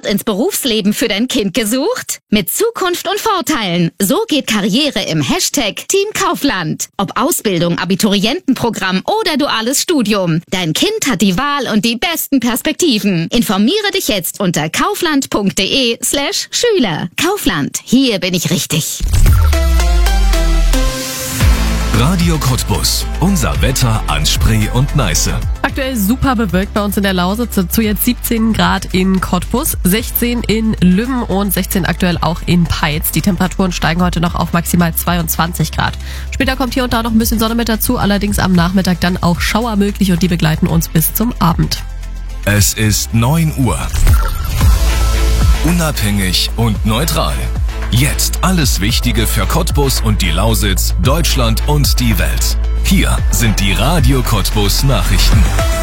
Start ins Berufsleben für dein Kind gesucht? Mit Zukunft und Vorteilen. So geht Karriere im Hashtag Team Kaufland. Ob Ausbildung, Abiturientenprogramm oder duales Studium. Dein Kind hat die Wahl und die besten Perspektiven. Informiere dich jetzt unter kaufland.de/Schüler. Kaufland. Hier bin ich richtig. Radio Cottbus. Unser Wetter an Spree und Neiße. Aktuell super bewölkt bei uns in der Lausitz. Dazu jetzt 17 Grad in Cottbus, 16 in Lübben und 16 aktuell auch in Peitz. Die Temperaturen steigen heute noch auf maximal 22 Grad. Später kommt hier und da noch ein bisschen Sonne mit dazu, allerdings am Nachmittag dann auch Schauer möglich und die begleiten uns bis zum Abend. Es ist 9 Uhr. Unabhängig und neutral. Jetzt alles Wichtige für Cottbus und die Lausitz, Deutschland und die Welt. Hier sind die Radio Cottbus Nachrichten.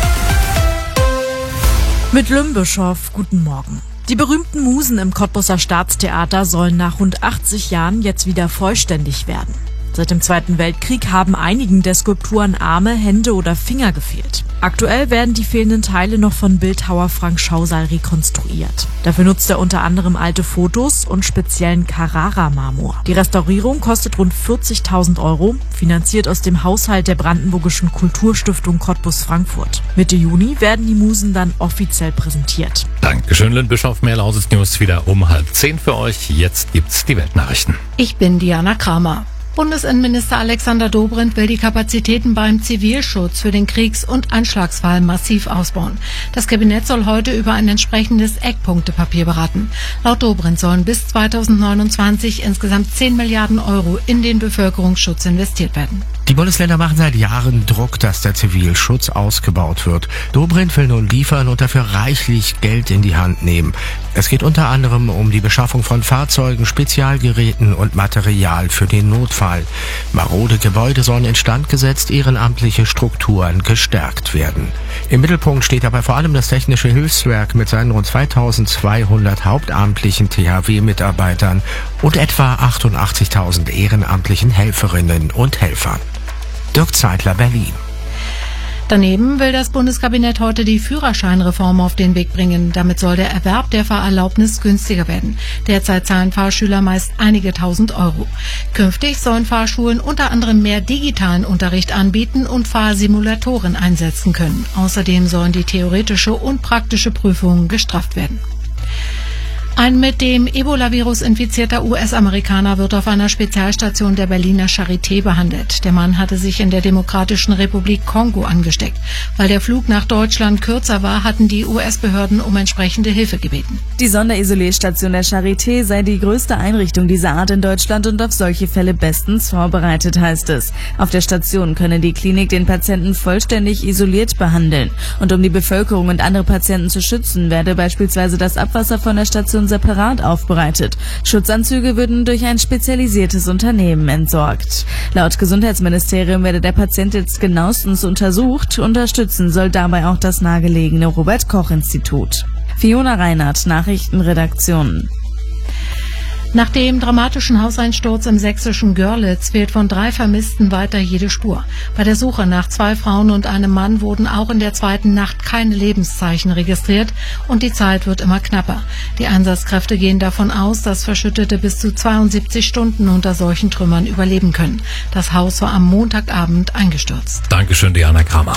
Mit Lümbischow, guten Morgen. Die berühmten Musen im Cottbuser Staatstheater sollen nach rund 80 Jahren jetzt wieder vollständig werden. Seit dem Zweiten Weltkrieg haben einigen der Skulpturen Arme, Hände oder Finger gefehlt. Aktuell werden die fehlenden Teile noch von Bildhauer Frank Schausal rekonstruiert. Dafür nutzt er unter anderem alte Fotos und speziellen Carrara-Marmor. Die Restaurierung kostet rund 40.000 €, finanziert aus dem Haushalt der Brandenburgischen Kulturstiftung Cottbus-Frankfurt. Mitte Juni werden die Musen dann offiziell präsentiert. Dankeschön, Lindbischof. Mehr Lausitz News wieder um 9:30 für euch. Jetzt gibt's die Weltnachrichten. Ich bin Diana Kramer. Bundesinnenminister Alexander Dobrindt will die Kapazitäten beim Zivilschutz für den Kriegs- und Anschlagsfall massiv ausbauen. Das Kabinett soll heute über ein entsprechendes Eckpunktepapier beraten. Laut Dobrindt sollen bis 2029 insgesamt 10 Milliarden € in den Bevölkerungsschutz investiert werden. Die Bundesländer machen seit Jahren Druck, dass der Zivilschutz ausgebaut wird. Dobrindt will nun liefern und dafür reichlich Geld in die Hand nehmen. Es geht unter anderem um die Beschaffung von Fahrzeugen, Spezialgeräten und Material für den Notfall. Marode Gebäude sollen instand gesetzt, ehrenamtliche Strukturen gestärkt werden. Im Mittelpunkt steht dabei vor allem das Technische Hilfswerk mit seinen rund 2200 hauptamtlichen THW-Mitarbeitern und etwa 88.000 ehrenamtlichen Helferinnen und Helfern. Dirk Zeitler, Berlin. Daneben will das Bundeskabinett heute die Führerscheinreform auf den Weg bringen. Damit soll der Erwerb der Fahrerlaubnis günstiger werden. Derzeit zahlen Fahrschüler meist einige tausend €. Künftig sollen Fahrschulen unter anderem mehr digitalen Unterricht anbieten und Fahrsimulatoren einsetzen können. Außerdem sollen die theoretische und praktische Prüfungen gestrafft werden. Ein mit dem Ebola-Virus infizierter US-Amerikaner wird auf einer Spezialstation der Berliner Charité behandelt. Der Mann hatte sich in der Demokratischen Republik Kongo angesteckt. Weil der Flug nach Deutschland kürzer war, hatten die US-Behörden um entsprechende Hilfe gebeten. Die Sonderisolierstation der Charité sei die größte Einrichtung dieser Art in Deutschland und auf solche Fälle bestens vorbereitet, heißt es. Auf der Station könne die Klinik den Patienten vollständig isoliert behandeln. Und um die Bevölkerung und andere Patienten zu schützen, werde beispielsweise das Abwasser von der Station separat aufbereitet. Schutzanzüge würden durch ein spezialisiertes Unternehmen entsorgt. Laut Gesundheitsministerium werde der Patient jetzt genauestens untersucht. Unterstützen soll dabei auch das nahegelegene Robert-Koch-Institut. Fiona Reinhardt, Nachrichtenredaktion. Nach dem dramatischen Hauseinsturz im sächsischen Görlitz fehlt von 3 Vermissten weiter jede Spur. Bei der Suche nach 2 Frauen und einem Mann wurden auch in der zweiten Nacht keine Lebenszeichen registriert und die Zeit wird immer knapper. Die Einsatzkräfte gehen davon aus, dass Verschüttete bis zu 72 Stunden unter solchen Trümmern überleben können. Das Haus war am Montagabend eingestürzt. Dankeschön, Diana Kramer.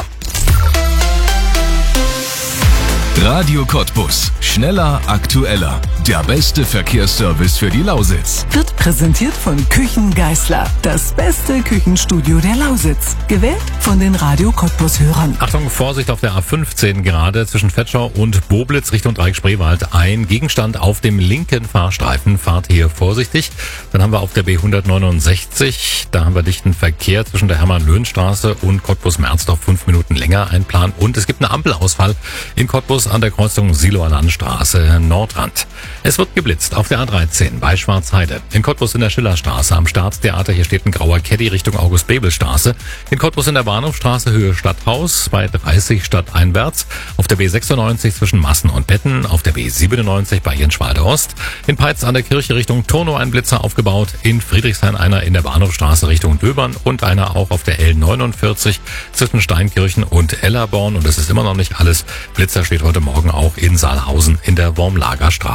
Radio Cottbus. Schneller, aktueller. Der beste Verkehrsservice für die Lausitz. Wird präsentiert von Küchen Geisler. Das beste Küchenstudio der Lausitz. Gewählt von den Radio Cottbus-Hörern. Achtung, Vorsicht auf der A15 gerade zwischen Vetschau und Boblitz Richtung Dreieck-Spreewald. Ein Gegenstand auf dem linken Fahrstreifen. Fahrt hier vorsichtig. Dann haben wir auf der B169, da haben wir dichten Verkehr zwischen der Hermann-Löhn-Straße und Cottbus-Merzdorf 5 Minuten länger einplanen. Und es gibt einen Ampelausfall in Cottbus an der Kreuzung Siloer Landstraße Nordrand. Es wird geblitzt auf der A13 bei Schwarzheide. In Cottbus in der Schillerstraße am Staatstheater. Hier steht ein grauer Caddy Richtung August-Bebel-Straße. In Cottbus in der Bahnhofstraße Höhe Stadthaus bei 30 stadteinwärts. Auf der B96 zwischen Massen und Betten. Auf der B97 bei Jenschwalde Ost. In Peitz an der Kirche Richtung Turnow ein Blitzer aufgebaut. In Friedrichshain einer in der Bahnhofstraße Richtung Döbern und einer auch auf der L49 zwischen Steinkirchen und Ellerborn. Und das ist immer noch nicht alles. Blitzer steht heute Morgen auch in Saalhausen in der Wormlager Straße.